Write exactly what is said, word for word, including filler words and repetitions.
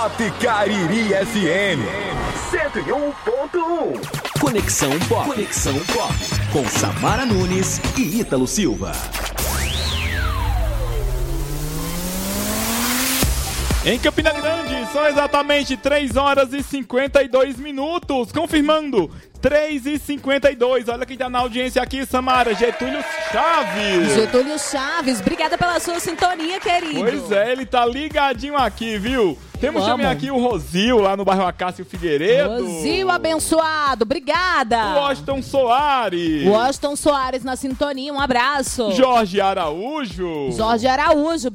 Pop Cariri F M cento e um ponto um. Conexão Pop. Conexão Pop. Com Samara Nunes e Ítalo Silva. Em Campina Grande, são exatamente três horas e cinquenta e dois minutos. Confirmando, três e cinquenta e dois. Olha quem tá na audiência aqui, Samara. Getúlio Chaves. Getúlio Chaves, obrigada pela sua sintonia, querido. Pois é, ele tá ligadinho aqui, viu? Temos Vamos. também aqui o Rosil, lá no bairro Acácio Figueiredo. Rosil abençoado, obrigada. Washington Soares. Washington Soares na sintonia, um abraço. Jorge Araújo. Jorge Araújo,